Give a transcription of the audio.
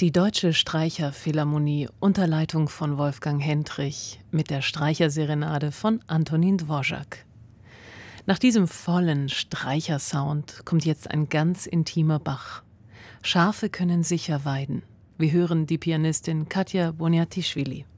Die Deutsche Streicherphilharmonie unter Leitung von Wolfgang Hendrich mit der Streicherserenade von Antonín Dvořák. Nach diesem vollen Streichersound kommt jetzt ein ganz intimer Bach. Schafe können sicher weiden. Wir hören die Pianistin Katja Boniatischvili.